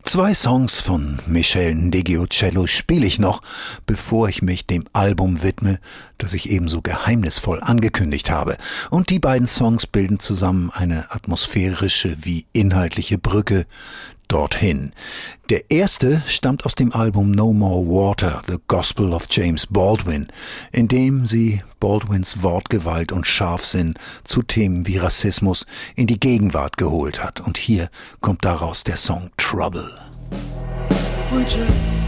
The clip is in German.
2 Songs von Michel Ndegeocello spiele ich noch, bevor ich mich dem Album widme, das ich ebenso geheimnisvoll angekündigt habe. Und die beiden Songs bilden zusammen eine atmosphärische wie inhaltliche Brücke dorthin. Der erste stammt aus dem Album No More Water, The Gospel of James Baldwin, in dem sie Baldwins Wortgewalt und Scharfsinn zu Themen wie Rassismus in die Gegenwart geholt hat. Und hier kommt daraus der Song Trouble. Would you